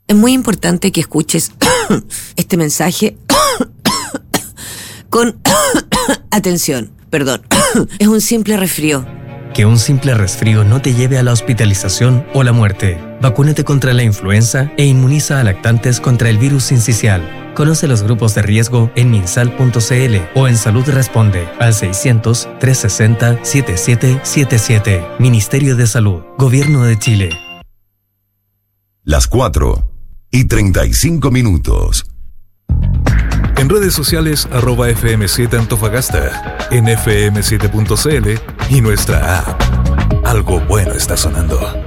Es muy importante que escuches este mensaje con atención. Perdón, es un simple resfrío. Que un simple resfrío no te lleve a la hospitalización o la muerte. Vacúnate contra la influenza e inmuniza a lactantes contra el virus sincicial. Conoce los grupos de riesgo en minsal.cl o en Salud Responde al 600-360-7777. Ministerio de Salud, Gobierno de Chile. Las 4:35. En redes sociales @FM7 Antofagasta, en fm7.cl y nuestra app. Algo bueno está sonando.